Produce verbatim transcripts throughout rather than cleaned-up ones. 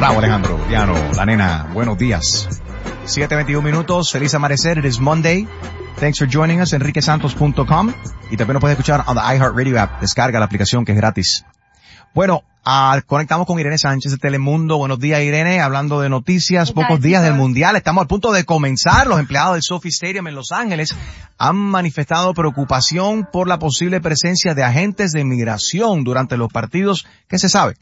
Raúl Alejandro, Diano, la nena, buenos días. siete veintiún minutos, feliz amanecer, it is Monday. Thanks for joining us, enrique santos punto com. Y también nos puedes escuchar on the iHeartRadio app. Descarga la aplicación que es gratis. Bueno, uh, conectamos con Irene Sánchez de Telemundo. Buenos días, Irene, hablando de noticias, pocos días del Mundial. Estamos al punto de comenzar. Los empleados del SoFi Stadium en Los Ángeles han manifestado preocupación por la posible presencia de agentes de inmigración durante los partidos. ¿Qué se sabe?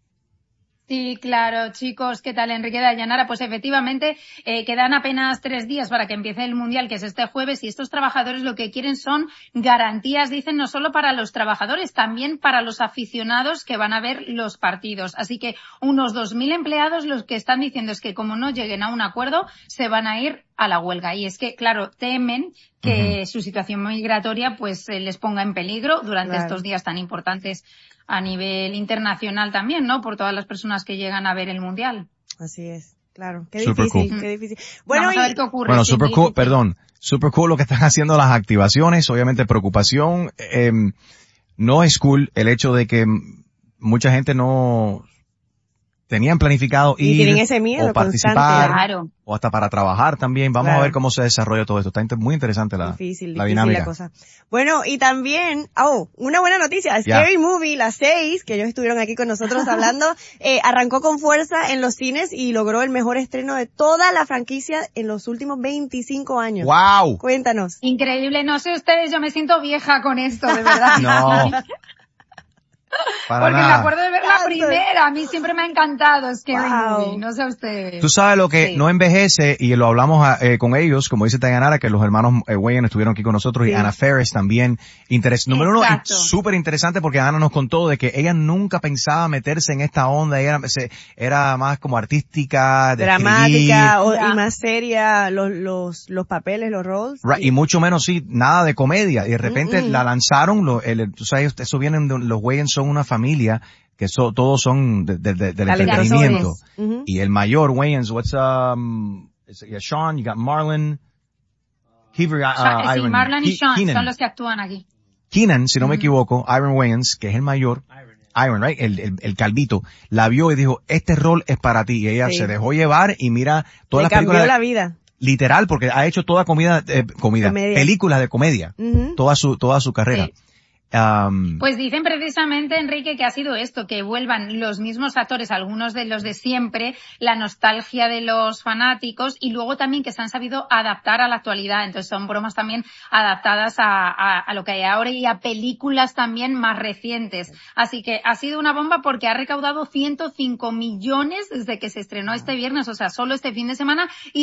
Sí, claro, chicos, ¿qué tal, Enrique Dayanara? Pues efectivamente, eh, quedan apenas tres días para que empiece el Mundial, que es este jueves, y estos trabajadores lo que quieren son garantías, dicen, no solo para los trabajadores, también para los aficionados que van a ver los partidos. Así que unos dos mil empleados los que están diciendo es que como no lleguen a un acuerdo, se van a ir a la huelga. Y es que, claro, temen que uh-huh. su situación migratoria pues eh, les ponga en peligro durante claro. estos días tan importantes a nivel internacional también, ¿no? Por todas las personas que llegan a ver el Mundial. Así es, claro. Qué super difícil, cool. qué difícil. Bueno, Vamos y... a ver qué ocurre. Bueno, sí, super cool, difícil. perdón. Super cool lo que están haciendo las activaciones, obviamente preocupación. Eh, no es cool el hecho de que mucha gente no tenían planificado ir y tienen ese miedo o participar claro. o hasta para trabajar también. Vamos claro. a ver cómo se desarrolla todo esto. Está inter- muy interesante la, difícil, la difícil dinámica. La cosa. Bueno, y también, oh, una buena noticia, Scary yeah. Movie, las seis, que ellos estuvieron aquí con nosotros hablando, eh, arrancó con fuerza en los cines y logró el mejor estreno de toda la franquicia en los últimos veinticinco años. ¡Wow! Cuéntanos. Increíble, no sé ustedes, yo me siento vieja con esto, de verdad. No. Para Porque nada. me acuerdo de ver la primera, a mí siempre me ha encantado Scary wow. Movie, no sé ustedes. Tú sabes lo que sí. no envejece, y lo hablamos eh, con ellos, como dice Dayanara, que los hermanos eh, Wayans estuvieron aquí con nosotros, sí. y Anna Faris también. Interes- Número uno, súper interesante porque Ana nos contó de que ella nunca pensaba meterse en esta onda, ella era, se, era más como artística, de dramática, o, y más seria, los, los, los papeles, los roles. Right, y mucho menos, sí, nada de comedia, y de repente mm-hmm. la lanzaron, lo, el, tú sabes, eso vienen de, los Wayans son una familia que so, todos son de, de, de, del entretenimiento. Uh-huh. Y el mayor, Wayans, what's, um, is it, yeah, Sean, you got Marlon, Keever, uh, uh, sí, Iron, Marlon y Sean Keenan. son los que actúan aquí. Keenan, si no uh-huh. me equivoco, Iron Wayans, que es el mayor, Iron, Iron right, el, el, el calvito, la vio y dijo, este rol es para ti. Y ella sí. se dejó llevar y mira todas las películas. Le cambió la vida. Literal, porque ha hecho toda comida, eh, comida, comedia. películas de comedia, uh-huh. toda su, toda su carrera. Sí. Um, pues dicen precisamente, Enrique, que ha sido esto, que vuelvan los mismos actores, algunos de los de siempre, la nostalgia de los fanáticos y luego también que se han sabido adaptar a la actualidad. Entonces son bromas también adaptadas a, a, a lo que hay ahora y a películas también más recientes. Así que ha sido una bomba porque ha recaudado ciento cinco millones desde que se estrenó este viernes, o sea, solo este fin de semana. Y